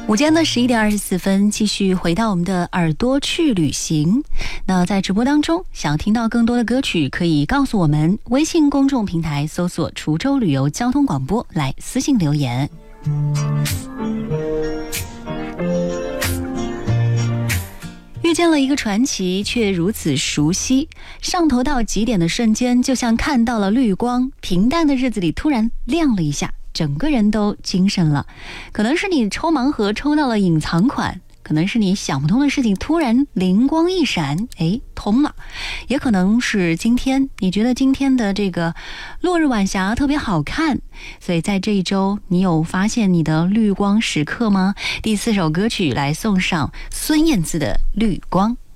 午间的11:24，继续回到我们的耳朵去旅行。那在直播当中，想听到更多的歌曲，可以告诉我们，微信公众平台搜索滁州旅游交通广播来私信留言。遇见了一个传奇，却如此熟悉，上头到极点的瞬间，就像看到了绿光，平淡的日子里突然亮了一下，整个人都精神了。可能是你抽盲盒抽到了隐藏款，可能是你想不通的事情突然灵光一闪，通了。也可能是今天你觉得今天的这个落日晚霞特别好看，所以在这一周你有发现你的绿光时刻吗？第4首歌曲来送上孙燕姿的绿光。